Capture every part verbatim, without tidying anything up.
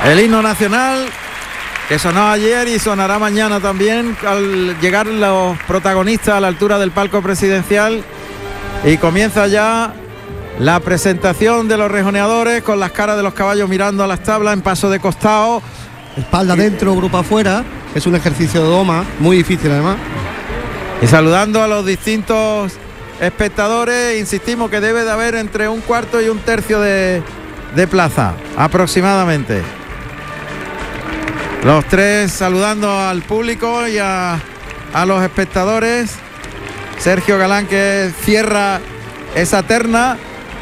El himno nacional que sonó ayer y sonará mañana también al llegar los protagonistas a la altura del palco presidencial, y comienza ya la presentación de los rejoneadores con las caras de los caballos mirando a las tablas en paso de costado. Espalda dentro, grupo afuera, es un ejercicio de doma muy difícil además. Y saludando a los distintos espectadores, insistimos que debe de haber entre un cuarto y un tercio de, de plaza aproximadamente. Los tres saludando al público y a, a los espectadores. Sergio Galán, que cierra esa terna.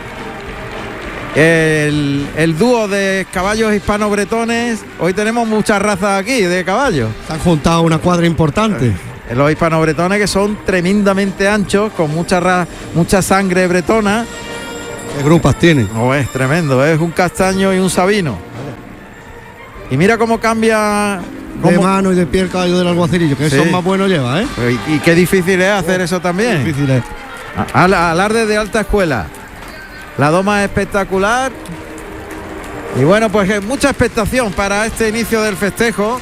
El, el dúo de caballos hispano-bretones. Hoy tenemos muchas razas aquí de caballos. Se han juntado una cuadra importante. Los hispano-bretones, que son tremendamente anchos, con mucha, ra, mucha sangre bretona. ¿Qué grupas tienen? Oh, es tremendo, es un castaño y un sabino. Y mira cómo cambia cómo... de mano y de pie el caballo del alguacilillo, que sí. Son más buenos lleva, ¿eh? Y, y qué difícil es hacer eso también. Qué difícil es. Al, alarde de alta escuela. La doma es espectacular. Y bueno, pues mucha expectación para este inicio del festejo.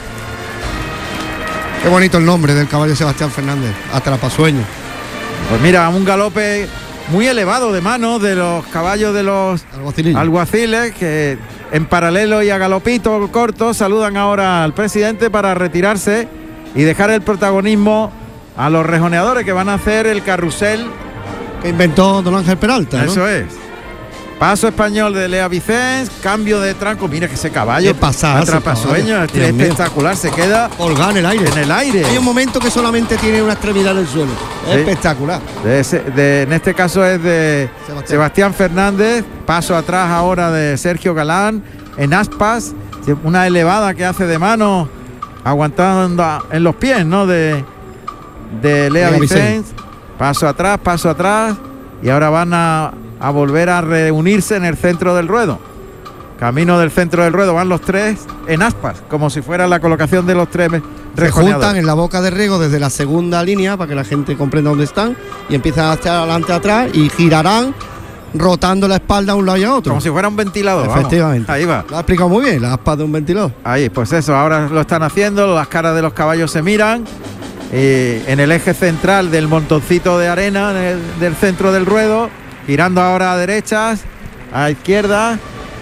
Qué bonito el nombre del caballo Sebastián Fernández, Atrapasueño. Pues mira, un galope muy elevado de mano de los caballos de los alguaciles, que en paralelo y a galopito corto saludan ahora al presidente para retirarse y dejar el protagonismo a los rejoneadores, que van a hacer el carrusel que inventó don Ángel Peralta, ¿no? Eso es. Paso español de Lea Vicens, cambio de tranco. Mira que ese caballo atrapasueño, es espectacular, se queda colgado en el aire. En el aire. Hay un momento que solamente tiene una extremidad en el suelo. Es sí. espectacular. De ese, de, en este caso es de Sebastián. Sebastián Fernández. Paso atrás ahora de Sergio Galán en aspas, una elevada que hace de mano, aguantando en los pies, ¿no? De, de Lea, Lea Vicens. Paso atrás, paso atrás, y ahora van a a volver a reunirse en el centro del ruedo. Camino del centro del ruedo van los tres en aspas, como si fuera la colocación de los tres rejoneadores. Se juntan en la boca de riego desde la segunda línea para que la gente comprenda dónde están, y empiezan hacia adelante atrás y girarán rotando la espalda a un lado y a otro. Como si fuera un ventilador. Efectivamente. Vamos. Ahí va. Lo ha explicado muy bien, la aspa de un ventilador. Ahí, pues eso, ahora lo están haciendo, las caras de los caballos se miran. Eh, en el eje central del montoncito de arena del, del centro del ruedo, girando ahora a derechas, a izquierda,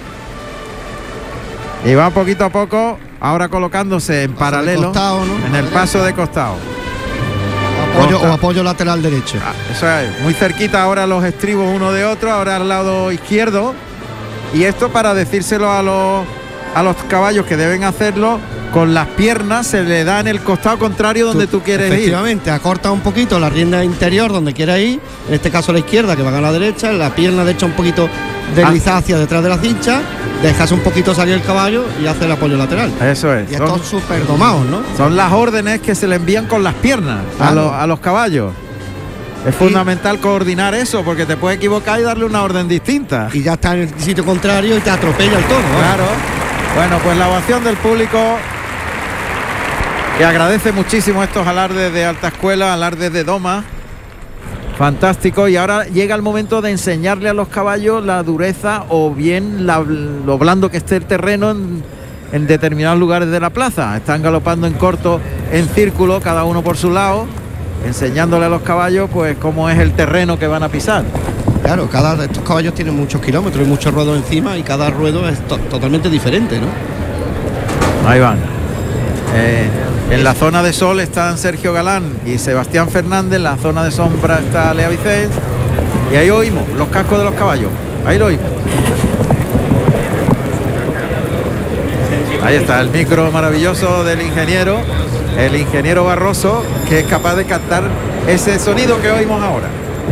y va poquito a poco ahora colocándose en paso paralelo costado, ¿no? En el paso de costado, apoyo, o apoyo lateral derecho. Ah, eso es, muy cerquita ahora los estribos uno de otro, ahora al lado izquierdo, y esto para decírselo a los a los caballos que deben hacerlo. Con las piernas se le da en el costado contrario donde tú, tú quieres efectivamente, ir. Efectivamente, acorta un poquito la rienda interior donde quieras ir, en este caso a la izquierda, que van a la derecha, la pierna derecha un poquito deslizada ah. hacia detrás de la cincha, dejas un poquito salir el caballo y hace el apoyo lateral. Eso es. Y estos súper domados, ¿no? Son las órdenes que se le envían con las piernas claro. a, los, a los caballos. Es y, fundamental coordinar eso, porque te puedes equivocar y darle una orden distinta. Y ya está en el sitio contrario y te atropella el toro, ¿no? Claro. Bueno, pues la ovación del público, que agradece muchísimo estos alardes de alta escuela, alardes de doma, fantástico. Y ahora llega el momento de enseñarle a los caballos la dureza o bien la, lo blando que esté el terreno en, en determinados lugares de la plaza. Están galopando en corto, en círculo, cada uno por su lado, enseñándole a los caballos pues cómo es el terreno que van a pisar. Claro, cada de estos caballos tienen muchos kilómetros y muchos ruedos encima, y cada ruedo es to totalmente diferente, ¿no? Ahí van. Eh, en la zona de sol están Sergio Galán y Sebastián Fernández, en la zona de sombra está Lea Vicens, y ahí oímos los cascos de los caballos, ahí lo oímos. Ahí está el micro maravilloso del ingeniero, el ingeniero Barroso, que es capaz de captar ese sonido que oímos ahora.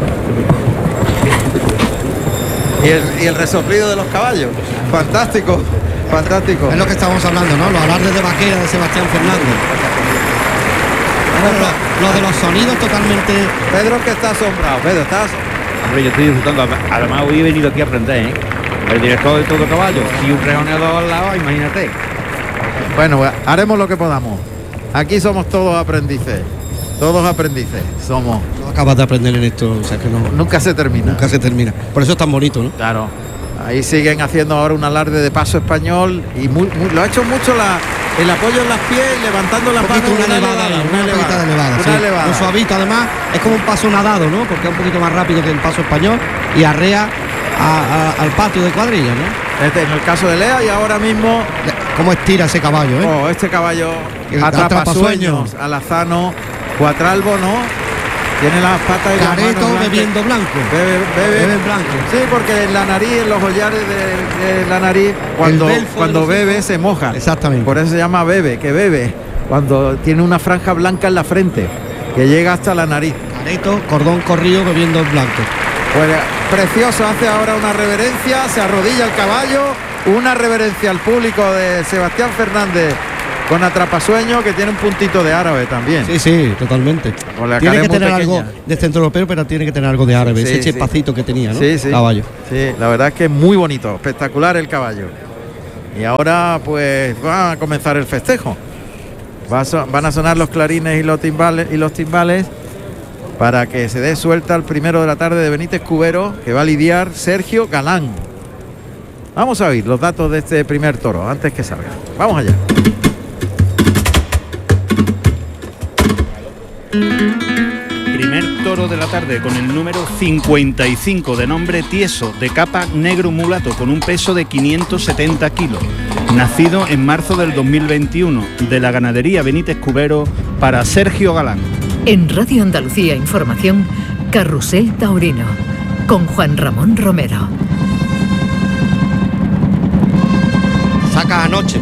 Y el, y el resoplido de los caballos, fantástico. Fantástico. Es lo que estábamos hablando, ¿no? Los alardes de vaquera de Sebastián Fernández. Bueno, lo, lo de los sonidos totalmente... Pedro, que está asombrado. Pedro, ¿estás? Hombre, yo estoy disfrutando. Además, hoy he venido aquí a aprender, ¿eh? El director de Todo Caballo y un rejoneador al lado, imagínate. Bueno, pues haremos lo que podamos. Aquí somos todos aprendices. Todos aprendices somos. No acabas de aprender en esto, o sea que no... Nunca se termina. Nunca se termina. Por eso es tan bonito, ¿no? Claro. Ahí siguen haciendo ahora un alarde de paso español y muy, muy, lo ha hecho mucho la, el apoyo en las pies y levantando las manos. Una elevada, una elevada, elevada, sí. elevada. Muy suavito, además es como un paso nadado, ¿no? Porque es un poquito más rápido que el paso español y arrea a, a, al patio de cuadrilla, ¿no? Este, en el caso de Lea y ahora mismo cómo estira ese caballo, ¿eh? Oh, este caballo atrapa sueños, alazano, cuatralbo, ¿no? Tiene las patas y Careto las manos bebiendo blanco. Bebe, bebe, bebe blanco. Sí, porque en la nariz, en los collares de, de la nariz, cuando, cuando bebe se moja. Exactamente. Por eso se llama bebe, que bebe. Cuando tiene una franja blanca en la frente, que llega hasta la nariz. Careto, cordón corrido bebiendo blanco. Pues precioso, hace ahora una reverencia, se arrodilla el caballo, una reverencia al público de Sebastián Fernández con atrapasueño, que tiene un puntito de árabe también. Sí, sí, totalmente. Tiene que tener algo de centroeuropeo, pero tiene que tener algo de árabe, sí, ese sí. Chispacito que tenía, ¿no? Sí, sí. Caballo. Sí, la verdad es que es muy bonito, espectacular el caballo. Y ahora pues va a comenzar el festejo. Va a so, van a sonar los clarines y los timbales y los timbales para que se dé suelta el primero de la tarde de Benítez Cubero, que va a lidiar Sergio Galán. Vamos a oír los datos de este primer toro antes que salga. Vamos allá. Primer toro de la tarde con el número cincuenta y cinco, de nombre Tieso, de capa negro mulato, con un peso de quinientos setenta kilos. Nacido en marzo del dos mil veintiuno, de la ganadería Benítez Cubero, para Sergio Galán. En Radio Andalucía Información, Carrusel Taurino, con Juan Ramón Romero. Saca anoche.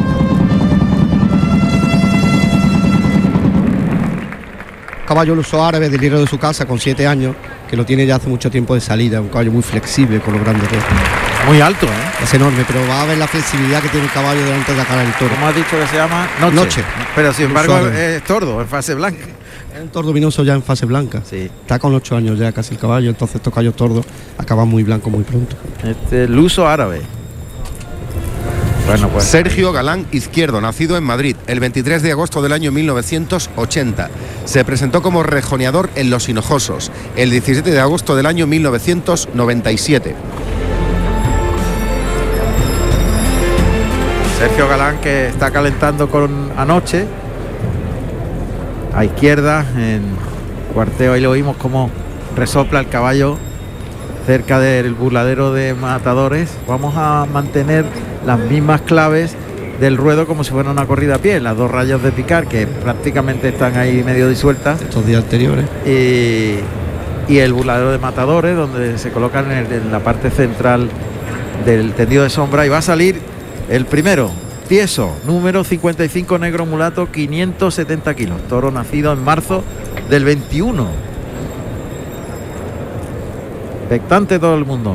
Caballo luso árabe del hierro de su casa con siete años, que lo tiene ya hace mucho tiempo de salida, un caballo muy flexible con los grandes dedos. Muy alto, ¿eh? Es enorme, pero va a ver la flexibilidad que tiene el caballo delante de la cara del toro. ¿Cómo has dicho que se llama? Noche. Noche. Pero sin embargo es, es tordo, en fase blanca. Es un tordo vinoso ya en fase blanca. Sí. Está con ocho años ya casi el caballo, entonces estos caballos tordos acaban muy blancos muy pronto. Este luso árabe. Bueno, pues. Sergio Galán Izquierdo, nacido en Madrid el veintitrés de agosto del año mil novecientos ochenta. Se presentó como rejoneador en Los Hinojosos el diecisiete de agosto del año mil novecientos noventa y siete. Sergio Galán, que está calentando con Anoche a izquierda en cuarteo. Ahí lo oímos como resopla el caballo cerca del burladero de Matadores. Vamos a mantener las mismas claves del ruedo como si fuera una corrida a pie, las dos rayas de picar que prácticamente están ahí medio disueltas estos días anteriores, y, y el burladero de Matadores, donde se colocan en, en la parte central del tendido de sombra. Y va a salir el primero, Tieso, número cincuenta y cinco, negro mulato, quinientos setenta kilos, toro nacido en marzo del veintiuno. Expectante todo el mundo.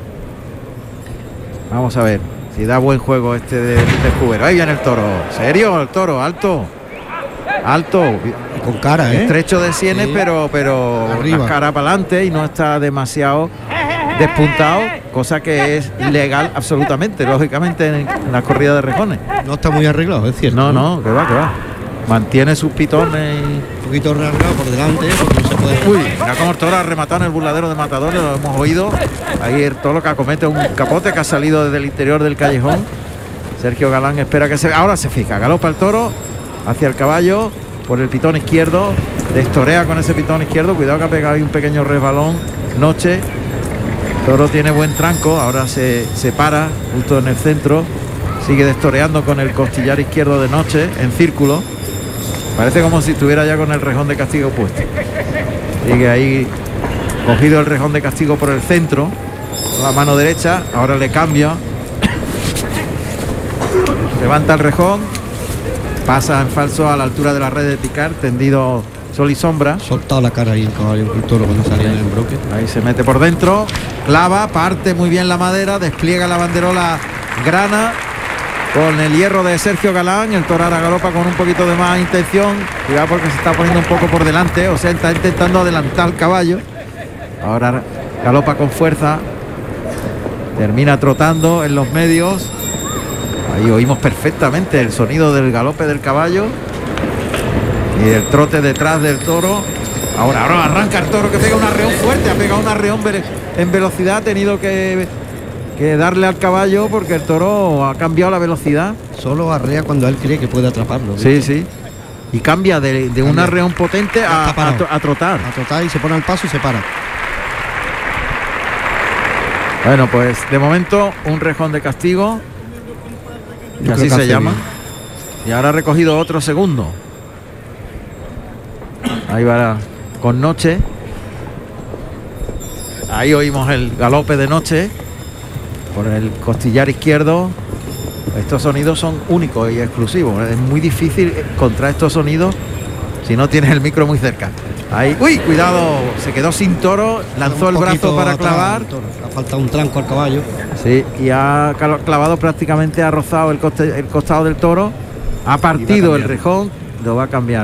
Vamos a ver si da buen juego este de Benítez Cubero. Ahí viene el toro. ¿Serio? El toro, alto. Alto. Y con cara, ¿eh? Estrecho de sienes, sí. pero, pero la cara para adelante y no está demasiado despuntado, cosa que es ilegal absolutamente, lógicamente, en, en la corrida de rejones. No está muy arreglado, es cierto. No, no, que va, que va. Mantiene sus pitones y... un poquito arreglado por delante, porque no se puede... Uy, mira cómo el toro ha rematado en el burladero de Matadores, lo hemos oído. Ahí el toro que acomete un capote que ha salido desde el interior del callejón. Sergio Galán espera que se... Ahora se fija, galopa el toro hacia el caballo por el pitón izquierdo, destorea con ese pitón izquierdo. Cuidado que ha pegado ahí un pequeño resbalón. Noche. El toro tiene buen tranco, ahora se, se para justo en el centro. Sigue destoreando con el costillar izquierdo de Noche en círculo. Parece como si estuviera ya con el rejón de castigo puesto. Sigue ahí cogido el rejón de castigo por el centro, con la mano derecha. Ahora le cambia. Levanta el rejón. Pasa en falso a la altura de la red de picar, tendido sol y sombra. Soltado la cara ahí el caballo, el toro cuando salía en el broque. Ahí se mete por dentro. Clava, parte muy bien la madera, despliega la banderola grana. Con el hierro de Sergio Galán, el toro ahora galopa con un poquito de más intención. Cuidado porque se está poniendo un poco por delante, o sea, está intentando adelantar al caballo. Ahora galopa con fuerza. Termina trotando en los medios. Ahí oímos perfectamente el sonido del galope del caballo y el trote detrás del toro. Ahora, ahora arranca el toro, que pega un arreón fuerte, ha pegado un arreón en velocidad, ha tenido que... que darle al caballo porque el toro ha cambiado la velocidad. Solo arrea cuando él cree que puede atraparlo. Sí, ¿viste? Sí. Y cambia de, de un arreón potente a, a, a trotar. A trotar y se pone al paso y se para. Bueno, pues de momento un rejón de castigo, que así se llama. Bien. Y ahora ha recogido otro segundo. Ahí va con Noche. Ahí oímos el galope de Noche por el costillar izquierdo. Estos sonidos son únicos y exclusivos. Es muy difícil encontrar estos sonidos si no tienes el micro muy cerca. Ahí, uy, cuidado, se quedó sin toro, lanzó el brazo para clavar. Ha faltado un tranco al caballo. Sí, y ha clavado, prácticamente ha rozado el, coste, el costado del toro. Ha partido el rejón, lo va a cambiar.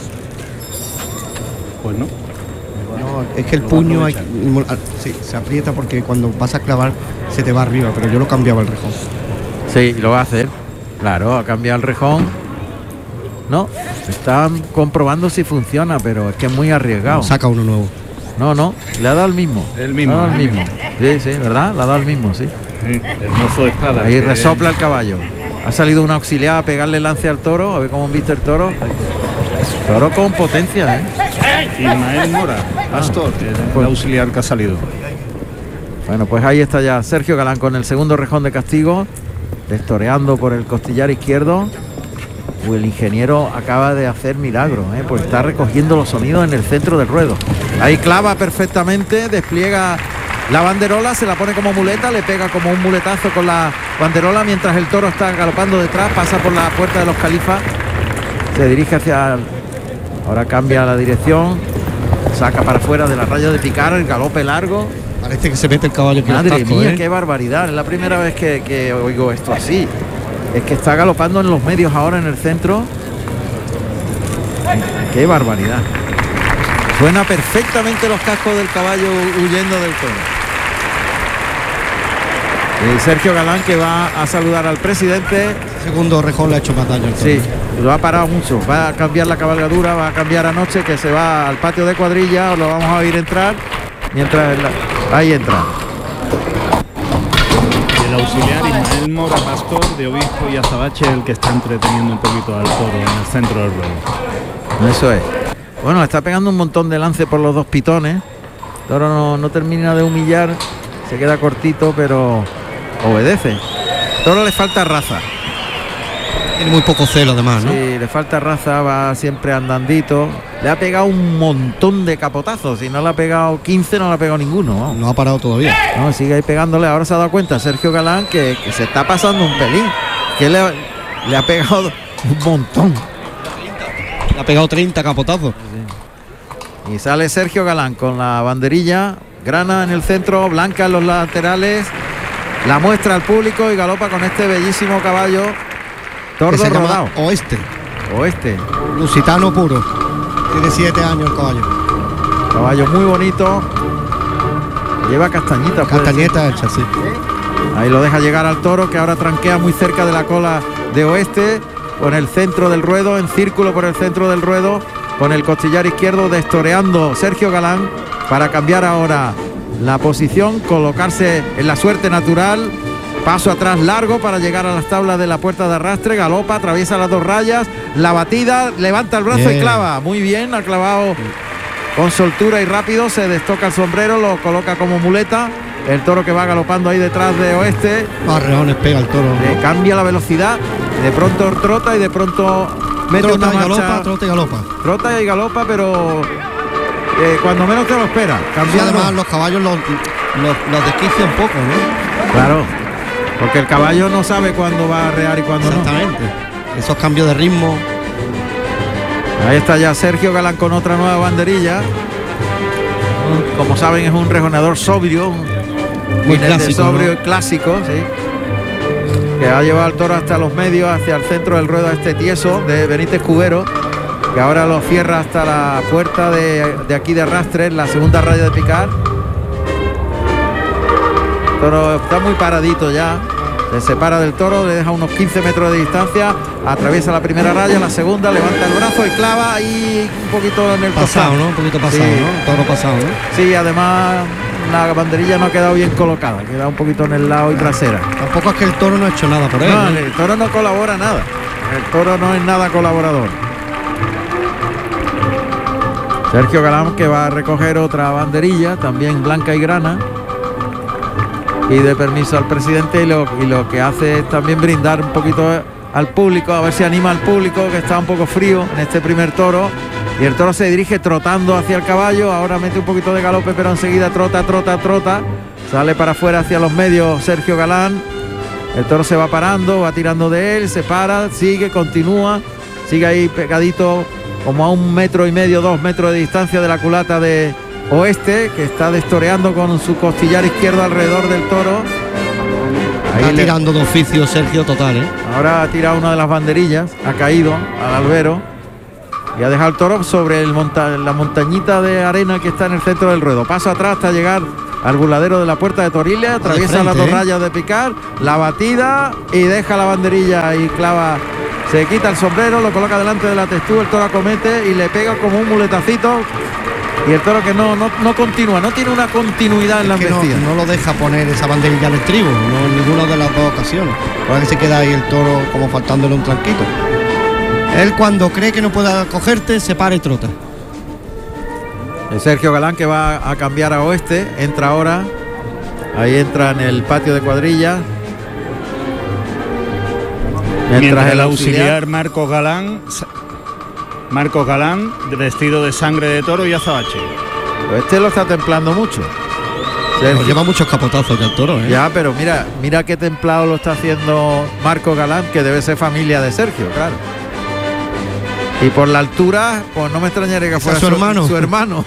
Pues no. No, es que el puño hay, sí, se aprieta porque cuando vas a clavar se te va arriba, pero yo lo cambiaba el rejón. Sí, lo va a hacer. Claro, ha cambiado el rejón. No, están comprobando si funciona, pero es que es muy arriesgado. Saca uno nuevo. No, no, le ha dado el mismo. El mismo. Le ha dado el el mismo. mismo. Sí, sí, ¿verdad? Le ha dado el mismo, sí. Sí, el mozo de espada. Ahí resopla el caballo. Ha salido un auxiliar a pegarle lance al toro, a ver cómo han visto el toro. Toro con potencia, ¿eh? Ismael Mora, pastor, ah, el auxiliar que ha salido. Bueno, pues ahí está ya Sergio Galán con el segundo rejón de castigo, destoreando por el costillar izquierdo. Uy, el ingeniero acaba de hacer milagro, ¿eh? Pues está recogiendo los sonidos en el centro del ruedo. Ahí clava perfectamente, despliega la banderola, se la pone como muleta, le pega como un muletazo con la banderola mientras el toro está galopando detrás, pasa por la puerta de los califas, se dirige hacia... Ahora cambia la dirección, saca para afuera de la raya de picar, el galope largo. Parece que se mete el caballo aquí. Madre tasco, mía, ¿eh? Qué barbaridad. Es la primera vez que, que oigo esto así. Es que está galopando en los medios ahora en el centro. Qué barbaridad. Suena perfectamente los cascos del caballo huyendo del toro. Y Sergio Galán, que va a saludar al presidente. Segundo rejón le ha hecho más daño al toro. Sí, lo ha parado mucho. Va a cambiar la cabalgadura, va a cambiar anoche, que se va al patio de cuadrilla. Lo vamos a ir entrar. Mientras la... ahí entra. El auxiliar Ismael Mora, pastor de Obispo y Azabache, el que está entreteniendo un poquito al toro en el centro del ruedo. Eso es. Bueno, está pegando un montón de lance por los dos pitones. El toro no, no termina de humillar, se queda cortito, pero obedece. El toro le falta raza. Tiene muy poco celo además, ¿no? Sí, le falta raza, va siempre andandito. Le ha pegado un montón de capotazos. Si no le ha pegado quince, no le ha pegado ninguno. ¿No? No ha parado todavía. No, sigue ahí pegándole. Ahora se ha dado cuenta Sergio Galán que, que se está pasando un pelín. Que le, le ha pegado un montón. Le ha pegado treinta capotazos. Sí. Y sale Sergio Galán con la banderilla. Grana en el centro, blanca en los laterales. La muestra al público y galopa con este bellísimo caballo. Tordo rodado. Oeste. Oeste. Lusitano puro. Tiene siete años el caballo. Caballo muy bonito. Lleva castañita. Castañeta hecha, sí. Ahí lo deja llegar al toro, que ahora tranquea muy cerca de la cola de Oeste. Con el centro del ruedo, en círculo por el centro del ruedo. Con el costillar izquierdo destoreando Sergio Galán. Para cambiar ahora la posición. Colocarse en la suerte natural. Paso atrás largo para llegar a las tablas de la puerta de arrastre. Galopa, atraviesa las dos rayas. La batida, levanta el brazo bien. Y clava. Muy bien, ha clavado con soltura y rápido. Se destoca el sombrero, lo coloca como muleta. El toro que va galopando ahí detrás de Oeste. Arreones pega el toro. Le cambia la velocidad. De pronto trota y de pronto mete trota una y marcha. Galopa, trota y galopa. Trota y galopa, pero eh, cuando menos te lo espera. Cambiando. Sí, además los caballos los, los, los desquicia un poco, ¿no? Claro. Porque el caballo no sabe cuándo va a arrear y cuándo no. Exactamente. Esos cambios de ritmo. Ahí está ya Sergio Galán con otra nueva banderilla. Como saben, es un rejoneador sobrio, muy clásico, sobrio, ¿no? Y clásico, sí. Que ha llevado al toro hasta los medios, hacia el centro del ruedo, a este tieso de Benítez Cubero, que ahora lo cierra hasta la puerta de, de aquí de arrastre, en la segunda raya de picar. El toro está muy paradito ya. Se separa del toro, le deja unos quince metros de distancia, atraviesa la primera raya, la segunda, levanta el brazo y clava ahí un poquito en el pasado, costado. ¿no? Un poquito pasado, sí. ¿No? Toro pasado, ¿no? Sí, además la banderilla no ha quedado bien colocada, ha quedado un poquito en el lado y trasera. Tampoco es que el toro no ha hecho nada por él. No, ¿eh? el toro no colabora nada. El toro no es nada colaborador. Sergio Galán, que va a recoger otra banderilla, también blanca y grana. Pide permiso al presidente y lo, y lo que hace es también brindar un poquito al público, a ver si anima al público, que está un poco frío en este primer toro. Y el toro se dirige trotando hacia el caballo, ahora mete un poquito de galope, pero enseguida trota, trota, trota. Sale para afuera hacia los medios Sergio Galán. El toro se va parando, va tirando de él, se para, sigue, continúa, sigue ahí pegadito como a un metro y medio, dos metros de distancia de la culata de Oeste, que está destoreando con su costillar izquierdo alrededor del toro. Ahí está tirando de oficio Sergio total, ¿eh? Ahora ha tirado una de las banderillas, ha caído al albero y ha dejado el toro sobre el monta la montañita de arena que está en el centro del ruedo. Paso atrás hasta llegar al burladero de la Puerta de Toriles, atraviesa de frente, las dos ¿eh? rayas de picar, la batida y deja la banderilla y clava, se quita el sombrero, lo coloca delante de la testú, el toro acomete y le pega como un muletacito. Y el toro que no, no, no continúa, no tiene una continuidad en la embestida. No, no lo deja poner esa banderilla al estribo, no en ninguna de las dos ocasiones. Ahora que se queda ahí el toro como faltándole un tranquito. Él cuando cree que no pueda cogerte, se para y trota. El Sergio Galán, que va a cambiar a Oeste, entra ahora. Ahí entra en el patio de cuadrilla. Mientras, Mientras el auxiliar, auxiliar Marcos Galán... Marcos Galán, vestido de sangre de toro y azabache. Este lo está templando mucho. Sergio. Lleva muchos capotazos del toro, ¿eh? Ya, pero mira, mira qué templado lo está haciendo Marcos Galán, que debe ser familia de Sergio, claro. Y por la altura, pues no me extrañaría que fuera su, su hermano. Su hermano.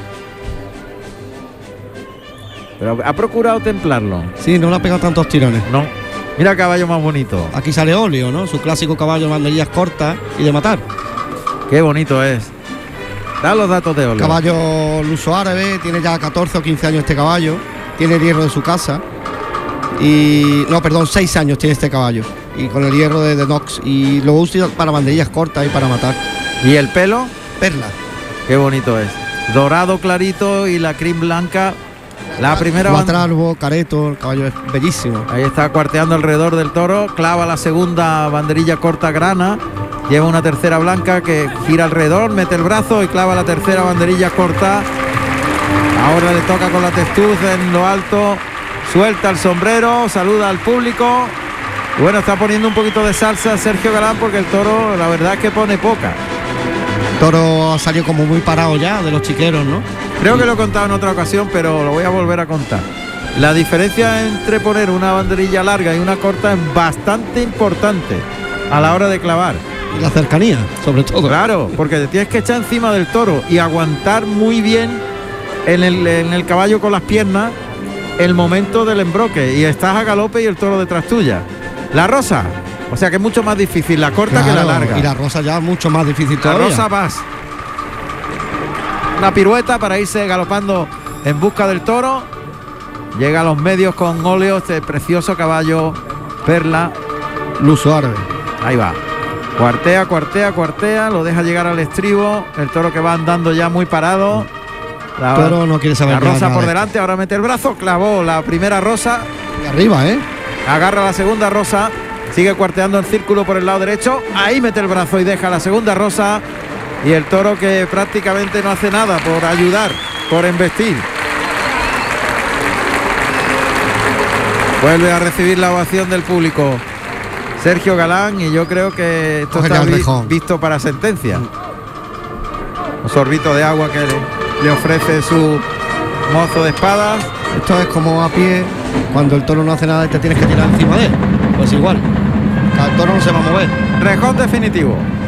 Pero ha procurado templarlo. Sí, no le ha pegado tantos tirones. No. Mira caballo más bonito. Aquí sale Olio, ¿no? Su clásico caballo de banderillas cortas y de matar. Qué bonito es. Da los datos de Olio. Caballo luso árabe, tiene ya catorce o quince años este caballo. Tiene el hierro de su casa. Y. No, perdón, seis años tiene este caballo. Y con el hierro de, de Nox. Y lo usa para banderillas cortas y para matar. ¿Y el pelo? Perla. Qué bonito es. Dorado clarito y la crin blanca. La primera Cuatralbo, careto, el caballo es bellísimo. Ahí está cuarteando alrededor del toro. Clava la segunda banderilla corta grana. Lleva una tercera blanca que gira alrededor, mete el brazo y clava la tercera banderilla corta. Ahora le toca con la testuz en lo alto. Suelta el sombrero, saluda al público. Y bueno, está poniendo un poquito de salsa Sergio Galán porque el toro, la verdad es que pone poca. El toro ha salido como muy parado ya de los chiqueros, ¿no? Creo que lo he contado en otra ocasión, pero lo voy a volver a contar. La diferencia entre poner una banderilla larga y una corta es bastante importante a la hora de clavar. Y la cercanía, sobre todo. Claro, porque te tienes que echar encima del toro y aguantar muy bien en el, en el caballo con las piernas el momento del embroque. Y estás a galope y el toro detrás tuya. La rosa, o sea que es mucho más difícil la corta claro, que la larga. Y la rosa ya es mucho más difícil todavía. La rosa vas. Una pirueta para irse galopando en busca del toro. Llega a los medios con óleo este precioso caballo Perla. Luso árabe. Ahí va. Cuartea, cuartea, cuartea, lo deja llegar al estribo, el toro que va andando ya muy parado. La, el toro no quiere saber la rosa nada por de delante, ahora mete el brazo, clavó la primera rosa. Y arriba, ¿eh? Agarra la segunda rosa, sigue cuarteando el círculo por el lado derecho, ahí mete el brazo y deja la segunda rosa. Y el toro que prácticamente no hace nada por ayudar, por embestir. Vuelve a recibir la ovación del público Sergio Galán y yo creo que esto Coge está vi visto para sentencia. Un sorbito de agua que le, le ofrece su mozo de espadas. Esto es como a pie, cuando el toro no hace nada y te tienes que tirar encima de él. Pues igual, el toro no se va a mover. Rejón definitivo.